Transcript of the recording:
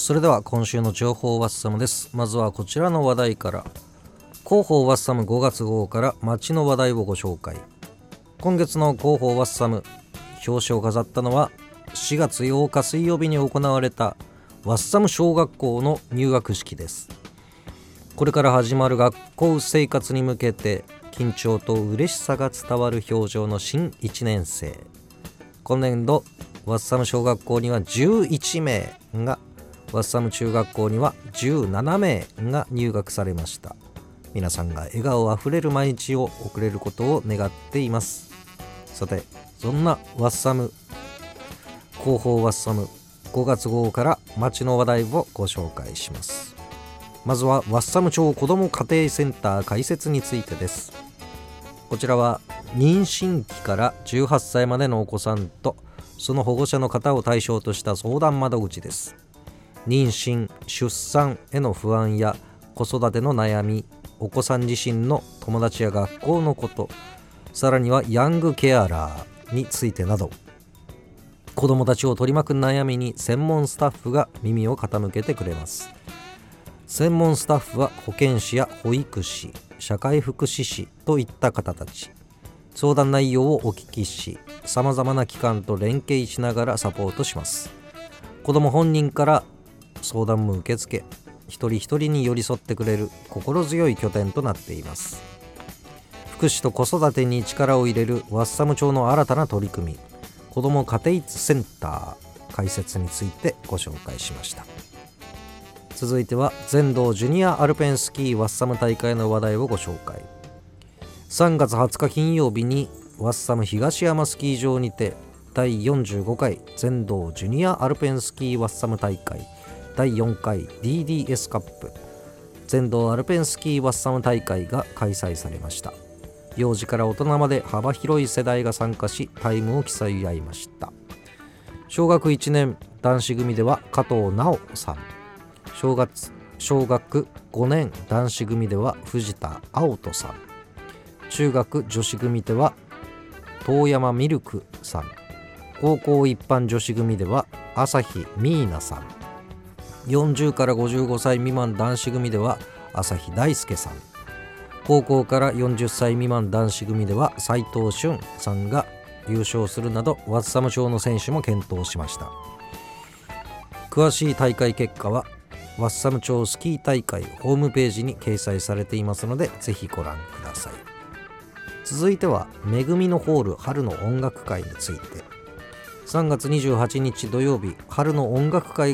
それでは今週の情報ワッサムです。まずはこちらの話題から。広報ワッサム5月号から街の話題をご紹介。今月の広報ワッサム、表紙を飾ったのは4月8日水曜日に行われたワッサム小学校の入学式です。これから始まる学校生活に向けて緊張と嬉しさが伝わる表情の新1年生。今年度ワッサム小学校には11名が、ワッサム中学校には17名が入学されました。皆さんが笑顔あふれる毎日を送れることを願っています。さて、そんなワッサム広報ワッサム5月号から街の話題をご紹介します。まずはワッサム町子ども家庭センター開設についてです。こちらは妊娠期から18歳までのお子さんとその保護者の方を対象とした相談窓口です。妊娠・出産への不安や子育ての悩み、お子さん自身の友達や学校のこと、さらにはヤングケアラーについてなど、子どもたちを取り巻く悩みに専門スタッフが耳を傾けてくれます。専門スタッフは保健師や保育士、社会福祉士といった方たち。相談内容をお聞きし、さまざまな機関と連携しながらサポートします。子ども本人から相談も受け付け、一人一人に寄り添ってくれる心強い拠点となっています。福祉と子育てに力を入れるワッサム町の新たな取り組み、子ども家庭センター開設についてご紹介しました。続いては全道ジュニアアルペンスキーワッサム大会の話題をご紹介。3月20日金曜日にワッサム東山スキー場にて第45回全道ジュニアアルペンスキーワッサム大会第4回 DDS カップ全道アルペンスキーワッサム大会が開催されました。幼児から大人まで幅広い世代が参加し、タイムを競い合いました。小学1年男子組では加藤直さん、小学5年男子組では藤田青人さん、中学女子組では遠山ミルクさん、高校一般女子組では朝日ミーナさん、40から55歳未満男子組では朝日大輔さん、高校から40歳未満男子組では斉藤俊さんが優勝するなど、ワッサム町の選手も健闘しました。詳しい大会結果はワッサム町スキー大会ホームページに掲載されていますので、ぜひご覧ください。続いてはめぐみのホール春の音楽会について。3月28日土曜日、春の音楽会